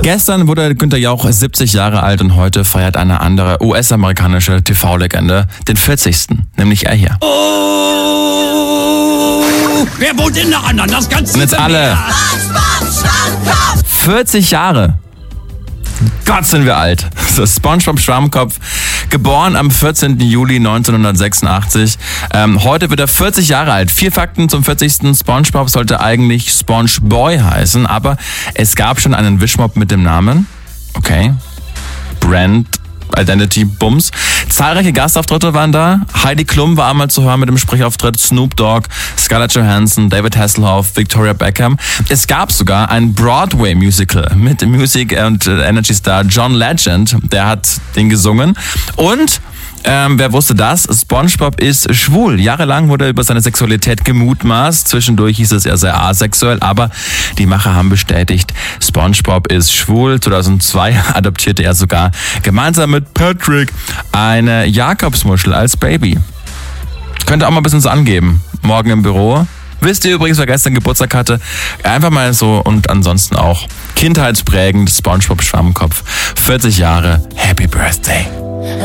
Gestern wurde Günther Jauch 70 Jahre alt und heute feiert eine andere US-amerikanische TV-Legende den 40. Nämlich er hier. Oh, wer wohnt in der anderen? Das ganze Und jetzt alle. 40 Jahre. Gott, sind wir alt. Das ist SpongeBob Schwammkopf, geboren am 14. Juli 1986. Heute wird er 40 Jahre alt. 4 Fakten zum 40. SpongeBob sollte eigentlich SpongeBoy heißen, aber es gab schon einen Wischmopp mit dem Namen. Okay. Brand Identity Bums. Zahlreiche Gastauftritte waren da. Heidi Klum war einmal zu hören mit dem Sprechauftritt, Snoop Dogg, Scarlett Johansson, David Hasselhoff, Victoria Beckham. Es gab sogar ein Broadway-Musical mit Music- und Energy-Star John Legend. Der hat den gesungen. Und wer wusste das? SpongeBob ist schwul. Jahrelang wurde über seine Sexualität gemutmaßt. Zwischendurch hieß es, er sei asexuell, aber die Macher haben bestätigt, SpongeBob ist schwul. 2002 adoptierte er sogar gemeinsam mit Patrick eine Jakobsmuschel als Baby. Könnt ihr auch mal ein bisschen so angeben. Morgen im Büro. Wisst ihr übrigens, wer gestern Geburtstag hatte? Einfach mal so und ansonsten auch kindheitsprägend SpongeBob Schwammkopf. 40 Jahre. Happy Birthday.